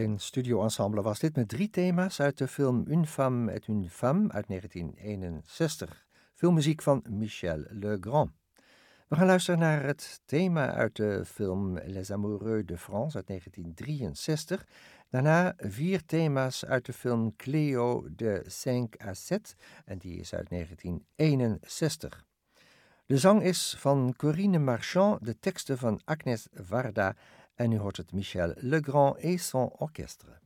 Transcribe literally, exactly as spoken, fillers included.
Een studioensemble was dit met drie thema's uit de film Une femme est une femme uit negentien eenenzestig. Filmmuziek van Michel Legrand. We gaan luisteren naar het thema uit de film Les Amoureux de France uit negentien drieënzestig. Daarna vier thema's uit de film Cléo de cinq à sept en die is uit negentien eenenzestig. De zang is van Corinne Marchand, de teksten van Agnès Varda en u hoort het Michel Legrand et son orchestre.